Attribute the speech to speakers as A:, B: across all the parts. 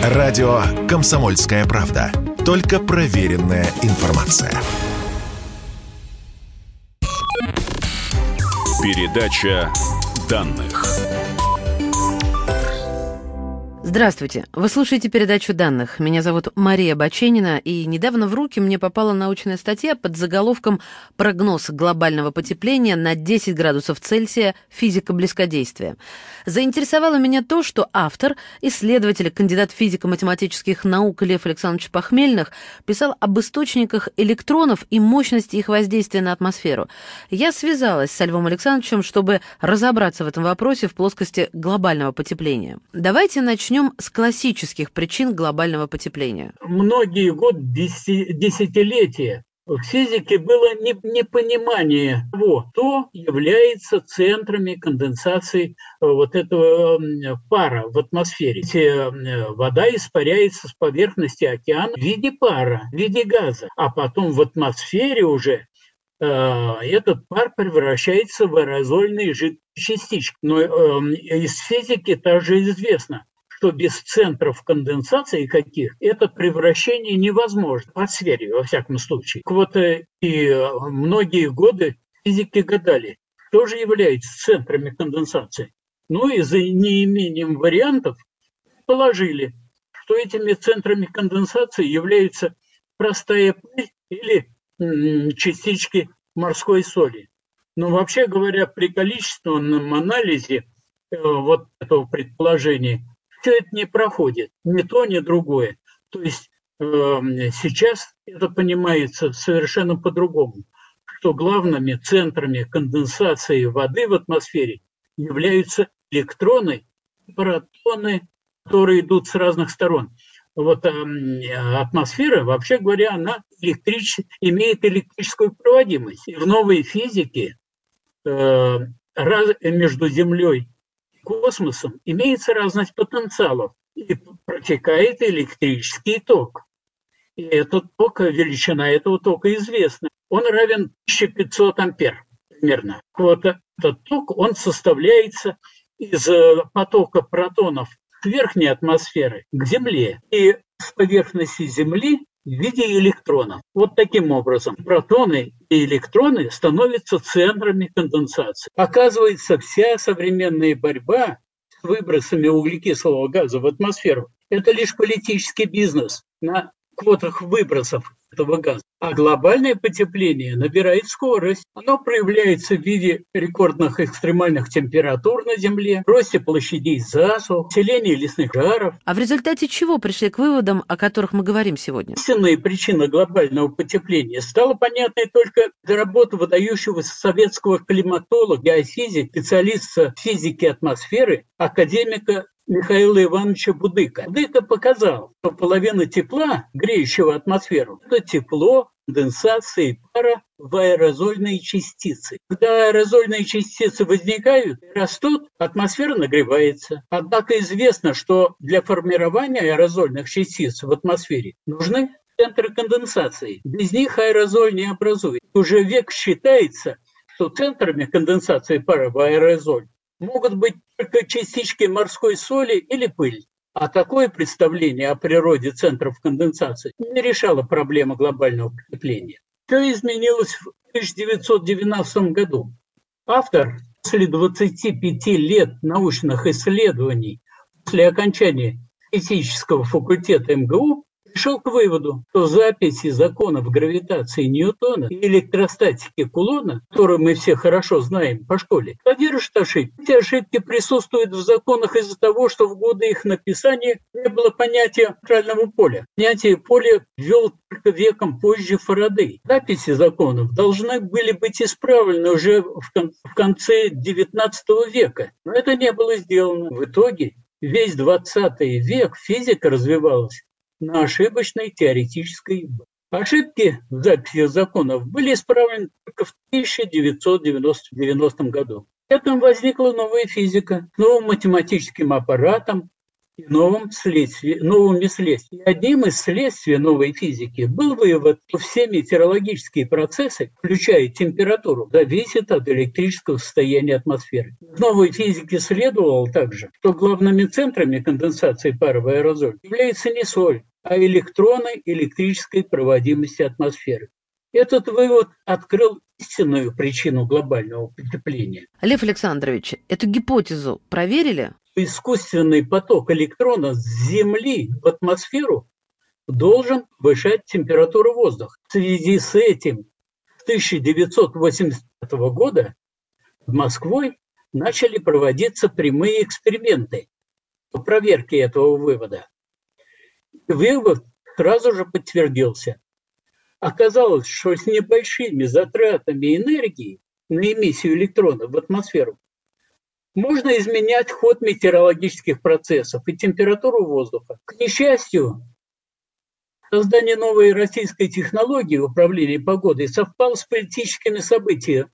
A: Радио «Комсомольская правда». Только проверенная информация.
B: Передача данных.
C: Здравствуйте. Вы слушаете передачу данных. Меня зовут Мария Баченина, и недавно в руки мне попала научная статья под заголовком «Прогноз глобального потепления на 10 градусов Цельсия. Физика близкодействия». Заинтересовало меня то, что автор, исследователь, кандидат физико-математических наук Лев Александрович Похмельных, писал об источниках электронов и мощности их воздействия на атмосферу. Я связалась с Львом Александровичем, чтобы разобраться в этом вопросе в плоскости глобального потепления. Давайте начнем с классических причин глобального потепления.
D: Многие годы, десятилетия в физике было непонимание того, что является центрами конденсации вот этого пара в атмосфере. Вода испаряется с поверхности океана в виде пара, в виде газа, а потом в атмосфере уже этот пар превращается в аэрозольные жидкие частички. Но из физики также известно, что без центров конденсации каких это превращение невозможно, в атмосфере, во всяком случае. Вот и многие годы физики гадали, что же является центрами конденсации. Ну и за неимением вариантов положили, что этими центрами конденсации являются простая пыль или частички морской соли. Но вообще говоря, при количественном анализе вот этого предположения все это не проходит, ни то, ни другое. То есть сейчас это понимается совершенно по-другому, что главными центрами конденсации воды в атмосфере являются электроны, протоны, которые идут с разных сторон. Вот атмосфера, вообще говоря, она имеет электрическую проводимость. И в новой физике между Землей космосом имеется разность потенциалов, и протекает электрический ток. И этот ток, величина этого тока известна. Он равен 1500 ампер примерно. Вот этот ток, он составляется из потока протонов с верхней атмосферы к Земле и с поверхности Земли в виде электронов. Вот таким образом протоны и электроны становятся центрами конденсации. Оказывается, вся современная борьба с выбросами углекислого газа в атмосферу – это лишь политический бизнес на квотах выбросов этого газа. А глобальное потепление набирает скорость. Оно проявляется в виде рекордных экстремальных температур на Земле, росте площадей засух, усилении лесных жаров.
C: А в результате чего пришли к выводам, о которых мы говорим сегодня?
D: Истинная причина глобального потепления стала понятной только для работы выдающегося советского климатолога, геофизика, специалиста физики атмосферы, академика Михаила Ивановича Будыка. Будыка показал, что половина тепла, греющего атмосферу, это тепло конденсации пара в аэрозольные частицы. Когда аэрозольные частицы возникают и растут, атмосфера нагревается. Однако известно, что для формирования аэрозольных частиц в атмосфере нужны центры конденсации. Без них аэрозоль не образует. Уже век считается, что центрами конденсации пара в аэрозоль могут быть только частички морской соли или пыль. А такое представление о природе центров конденсации не решало проблему глобального потепления. Все изменилось в 1990 году. Автор после 25 лет научных исследований, после окончания физического факультета МГУ, пришел к выводу, что записи законов гравитации Ньютона и электростатики Кулона, которые мы все хорошо знаем по школе, содержат ошибки. Эти ошибки присутствуют в законах из-за того, что в годы их написания не было понятия нейтрального поля. Понятие поля ввел только веком позже Фарадей. Записи законов должны были быть исправлены уже в конце XIX века, но это не было сделано. В итоге весь XX век физика развивалась на ошибочной теоретической базе. Ошибки в записи законов были исправлены только в 1990 году. При этом возникла новая физика с новым математическим аппаратом, и новыми следствиями. Одним из следствий новой физики был вывод, что все метеорологические процессы, включая температуру, зависят от электрического состояния атмосферы. В новой физике следовало также, что главными центрами конденсации пара в аэрозоле является не соль, а электроны электрической проводимости атмосферы. Этот вывод открыл истинную причину глобального потепления.
C: Лев Александрович, эту гипотезу проверили?
D: Искусственный поток электронов с Земли в атмосферу должен повышать температуру воздуха. В связи с этим с 1985 года в Москве начали проводиться прямые эксперименты по проверке этого вывода. Вывод сразу же подтвердился. Оказалось, что с небольшими затратами энергии на эмиссию электронов в атмосферу можно изменять ход метеорологических процессов и температуру воздуха. К несчастью, создание новой российской технологии управления погодой совпало с политическими событиями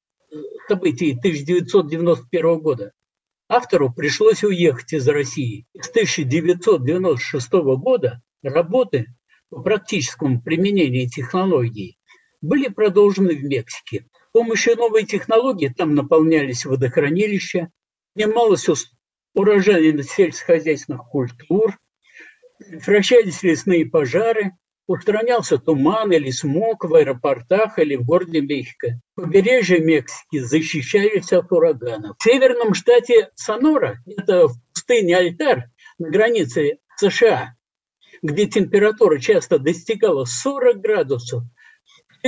D: 1991 года. Автору пришлось уехать из России. С 1996 года работы по практическому применению технологий были продолжены в Мексике. С помощью новой технологии там наполнялись водохранилища, снималась урожайность сельскохозяйственных культур, прекращались лесные пожары, устранялся туман или смог в аэропортах или в городе Мехико. Побережье Мексики защищались от ураганов. В северном штате Сонора, это в пустыне Альтар на границе США, где температура часто достигала 40 градусов, в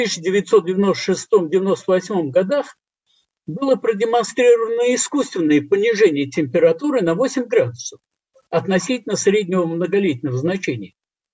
D: 1996-1998 годах было продемонстрировано искусственное понижение температуры на 8 градусов относительно среднего многолетнего значения.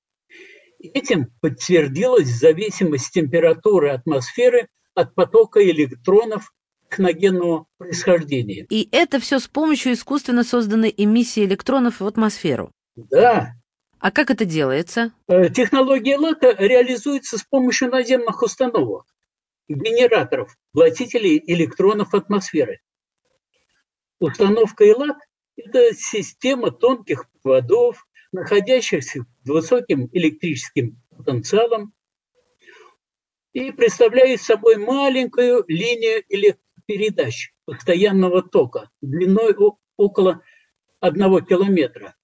D: Этим подтвердилась зависимость температуры атмосферы от потока электронов техногенного происхождения.
C: И это все с помощью искусственно созданной эмиссии электронов в атмосферу?
D: Да.
C: А как это делается?
D: Технология ЛАКа реализуется с помощью наземных установок, генераторов, глотителей электронов атмосферы. Установка ЭЛАК – это система тонких проводов, находящихся с высоким электрическим потенциалом, и представляет собой маленькую линию электропередач постоянного тока длиной около 1 километра.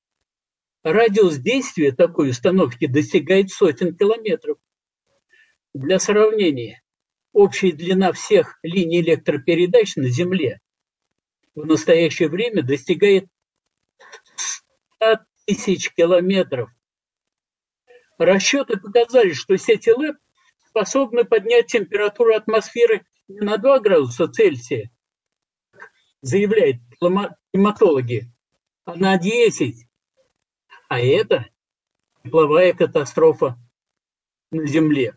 D: Радиус действия такой установки достигает сотен километров. Для сравнения, общая длина всех линий электропередач на Земле в настоящее время достигает 100 тысяч километров. Расчеты показали, что сети ЛЭП способны поднять температуру атмосферы не на 2 градуса Цельсия, заявляют климатологи, а на 10. А это тепловая катастрофа на Земле.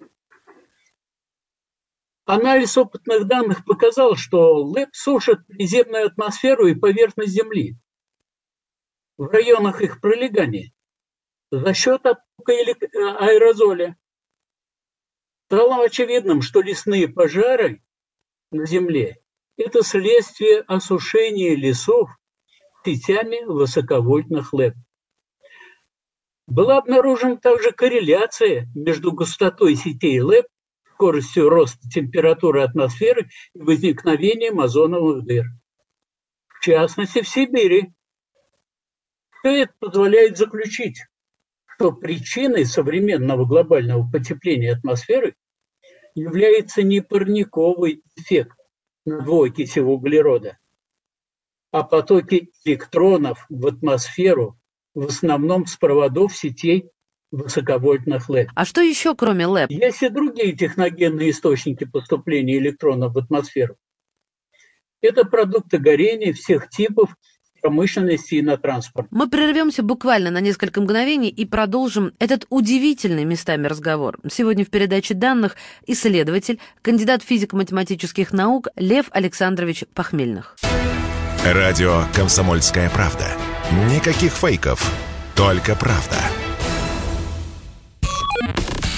D: Анализ опытных данных показал, что ЛЭП сушит приземную атмосферу и поверхность Земли в районах их пролегания за счет оттока аэрозоля. Стало очевидным, что лесные пожары на Земле – это следствие осушения лесов сетями высоковольтных ЛЭП. Была обнаружена также корреляция между густотой сетей ЛЭП, скоростью роста температуры атмосферы и возникновением озоновых дыр. В частности, в Сибири. Все это позволяет заключить, что причиной современного глобального потепления атмосферы является не парниковый эффект двуокиси углерода, а потоки электронов в атмосферу, в основном с проводов сетей высоковольтных ЛЭП.
C: А что еще, кроме ЛЭП?
D: Есть и другие техногенные источники поступления электронов в атмосферу. Это продукты горения всех типов промышленности и на транспорт.
C: Мы прервемся буквально на несколько мгновений и продолжим этот удивительный местами разговор. Сегодня в передаче данных исследователь, кандидат физико-математических наук Лев Александрович Похмельных.
A: Радио «Комсомольская правда». Никаких фейков, только правда.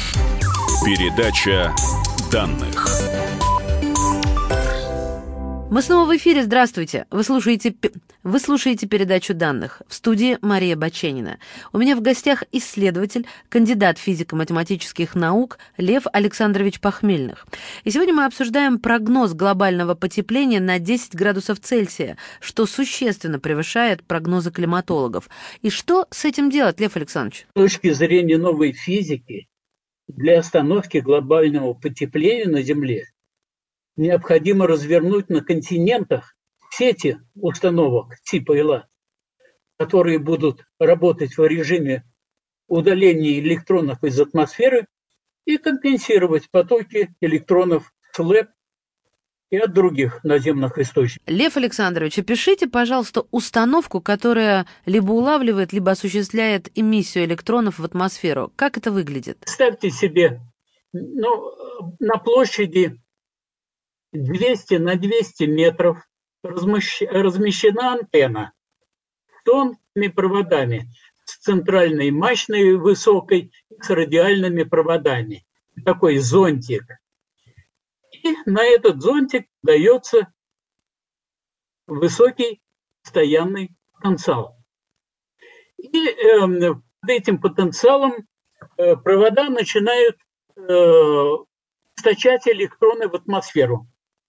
B: Передача данных.
C: Мы снова в эфире. Здравствуйте. Вы слушаете передачу данных. В студии Мария Баченина. У меня в гостях исследователь, кандидат физико-математических наук Лев Александрович Похмельных. И сегодня мы обсуждаем прогноз глобального потепления на 10 градусов Цельсия, что существенно превышает прогнозы климатологов. И что с этим делать, Лев Александрович?
D: С точки зрения новой физики, для остановки глобального потепления на Земле необходимо развернуть на континентах сети установок типа ЭЛА, которые будут работать в режиме удаления электронов из атмосферы и компенсировать потоки электронов с ЛЭП и от других наземных источников.
C: Лев Александрович, опишите, пожалуйста, установку, которая либо улавливает, либо осуществляет эмиссию электронов в атмосферу. Как это выглядит?
D: Представьте себе, на площади 200 на 200 метров размещена антенна с тонкими проводами, с центральной мощной высокой, с радиальными проводами. Такой зонтик. И на этот зонтик дается высокий постоянный потенциал. И под этим потенциалом провода начинают источать электроны в атмосферу.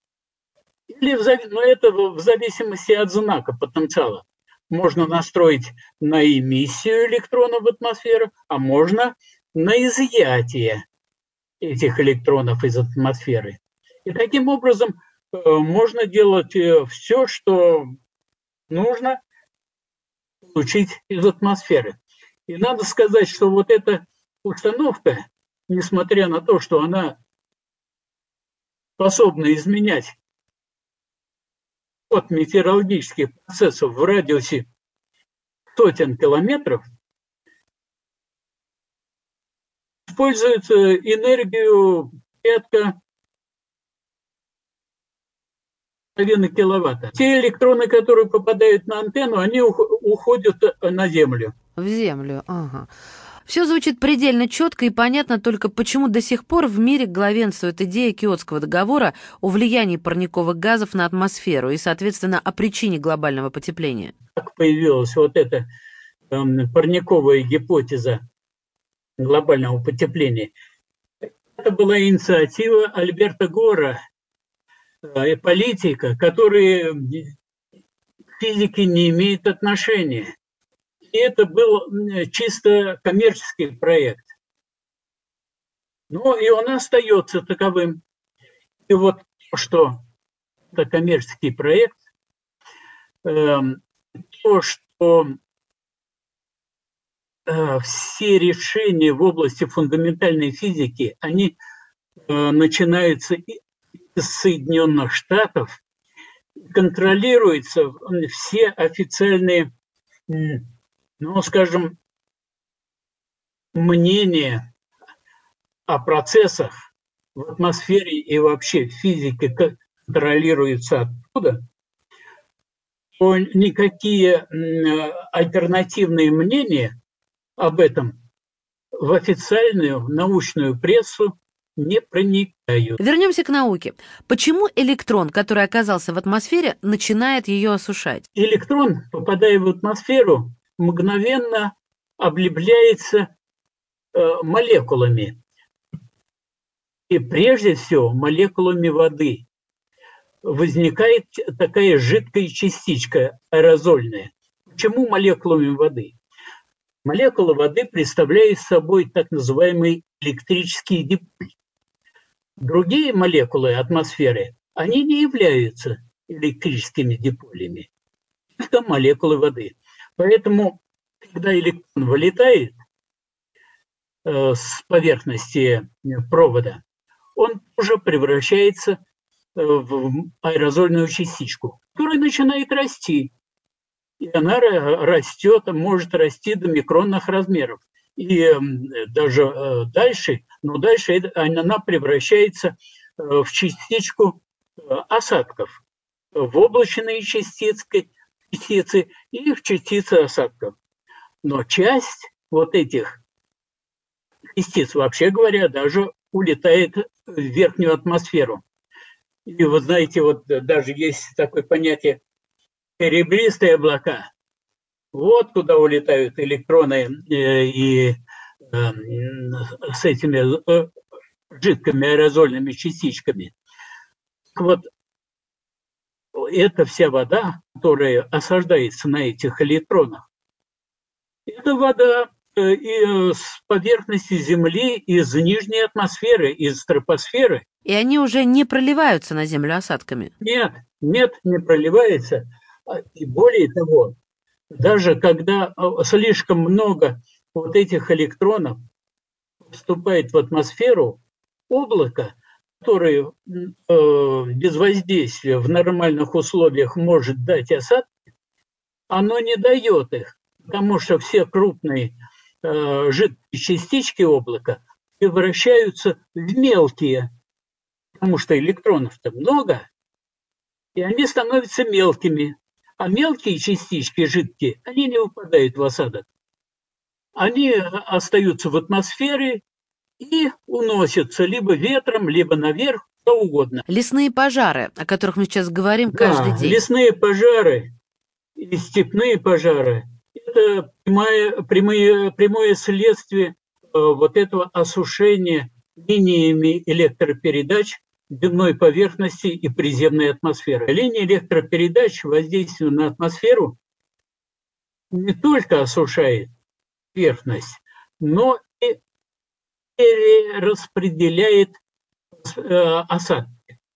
D: Но это в зависимости от знака потенциала. Можно настроить на эмиссию электронов в атмосферу, а можно на изъятие этих электронов из атмосферы. И таким образом можно делать все, что нужно получить из атмосферы. И надо сказать, что вот эта установка, несмотря на то, что она способна изменять от метеорологических процессов в радиусе сотен километров, использует энергию порядка 1,5 киловатта. Те электроны, которые попадают на антенну, они уходят на Землю.
C: В Землю, ага. Все звучит предельно четко и понятно, только почему до сих пор в мире главенствует идея Киотского договора о влиянии парниковых газов на атмосферу и, соответственно, о причине глобального потепления.
D: Как появилась вот эта парниковая гипотеза глобального потепления? Это была инициатива Альберта Гора, политика, который к физике не имеет отношения. И это был чисто коммерческий проект. Но и он остается таковым. И вот что это коммерческий проект, то, что все решения в области фундаментальной физики, они начинаются из Соединенных Штатов, контролируются все официальные, скажем, мнения о процессах в атмосфере и вообще в физике контролируются оттуда, то никакие альтернативные мнения об этом в официальную научную прессу не проникают.
C: Вернемся к науке. Почему электрон, который оказался в атмосфере, начинает ее осушать?
D: Электрон, попадая в атмосферу, мгновенно облепляется молекулами. И прежде всего молекулами воды. Возникает такая жидкая частичка аэрозольная. Почему молекулами воды? Молекулы воды представляют собой так называемый электрический диполь. Другие молекулы атмосферы, они не являются электрическими диполями. Это молекулы воды. Поэтому, когда электрон вылетает с поверхности провода, он уже превращается в аэрозольную частичку, которая начинает расти. И она растет, может расти до микронных размеров. И даже дальше, но дальше она превращается в частичку осадков, в облачные частицы и в частицы осадков. Но часть вот этих частиц, вообще говоря, даже улетает в верхнюю атмосферу. И вы знаете, вот даже есть такое понятие ребристые облака. Вот куда улетают электроны и с этими жидкими аэрозольными частичками. Вот эта вся вода, которая осаждается на этих электронах, это вода и с поверхности Земли, из нижней атмосферы, из тропосферы.
C: И они уже не проливаются на Землю осадками?
D: Нет, не проливается. И более того, даже когда слишком много вот этих электронов вступает в атмосферу, облако, которое без воздействия в нормальных условиях может дать осадки, оно не дает их, потому что все крупные жидкие частички облака превращаются в мелкие, потому что электронов-то много, и они становятся мелкими. А мелкие частички жидкие, они не выпадают в осадок. Они остаются в атмосфере и уносятся либо ветром, либо наверх, что угодно.
C: Лесные пожары, о которых мы сейчас говорим каждый день.
D: Лесные пожары и степные пожары – это прямое следствие вот этого осушения линиями электропередач земной поверхности и приземной атмосферы. Линии электропередач воздействуют на атмосферу не только осушает поверхность, но и перераспределяет осадки.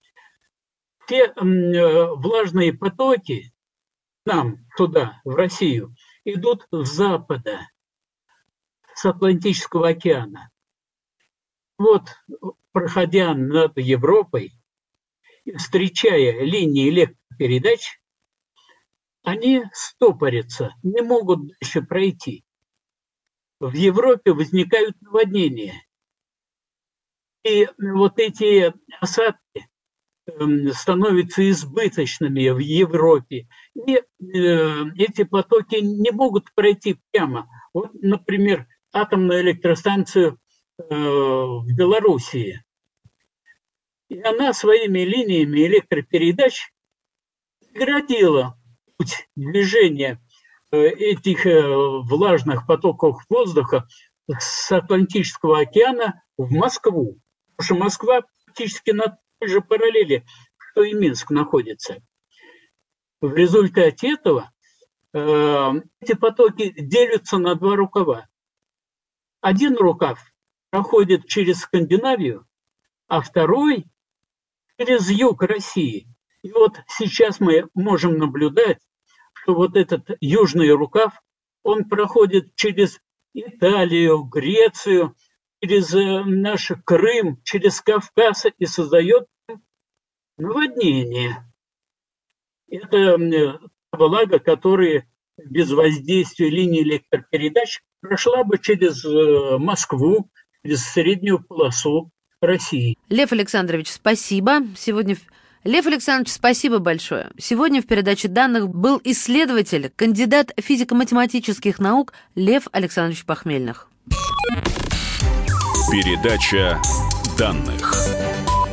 D: Те влажные потоки нам туда, в Россию, идут с запада, с Атлантического океана. Вот, проходя над Европой, встречая линии электропередач, они стопорятся, не могут дальше пройти. В Европе возникают наводнения. И вот эти осадки становятся избыточными в Европе. И эти потоки не могут пройти прямо. Вот, например, атомную электростанцию в Белоруссии. И она своими линиями электропередач преградила путь движения этих влажных потоков воздуха с Атлантического океана в Москву. Потому что Москва практически на той же параллели, что и Минск находится. В результате этого эти потоки делятся на два рукава. Один рукав проходит через Скандинавию, а второй через юг России. И вот сейчас мы можем наблюдать, что вот этот южный рукав, он проходит через Италию, Грецию, через наш Крым, через Кавказ и создает наводнение. Это влага, которая без воздействия линии электропередач прошла бы через Москву, через среднюю полосу России.
C: Лев Александрович, спасибо. Лев Александрович, спасибо большое. Сегодня в передаче данных был исследователь, кандидат физико-математических наук Лев Александрович Пахмельных.
B: Передача данных.